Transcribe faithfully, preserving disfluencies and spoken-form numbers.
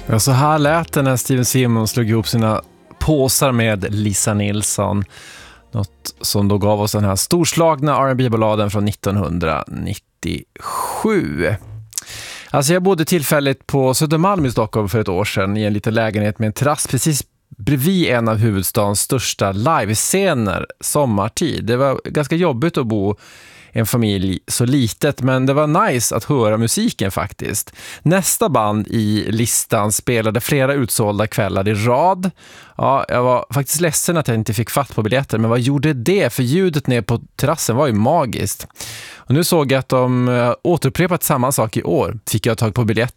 Ja, så här lät det när Steven Simmons slog ihop sina påsar med Lisa Nilsson. Något som då gav oss den här storslagna R and B-balladen från nittonhundranittiosju. Alltså jag bodde tillfälligt på Södermalm i Stockholm för ett år sedan i en liten lägenhet med en terrass precis bredvid en av huvudstadens största livescener sommartid. Det var ganska jobbigt att bo en familj så litet, men det var nice att höra musiken faktiskt. Nästa band i listan spelade flera utsålda kvällar i rad. Ja, jag var faktiskt ledsen att jag inte fick fatt på biljetter, men vad gjorde det? För ljudet ner på terrassen var ju magiskt. Och nu såg jag att de återupprepat samma sak i år. Fick jag tag på biljetter